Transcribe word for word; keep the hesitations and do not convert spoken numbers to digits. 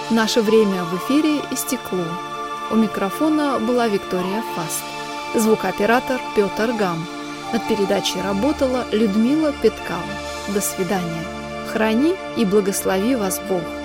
Наше время в эфире истекло. У микрофона была Виктория Фаст. Звукооператор Петр Гам. Над передачей работала Людмила Петкова. До свидания. Храни и благослови вас Бог.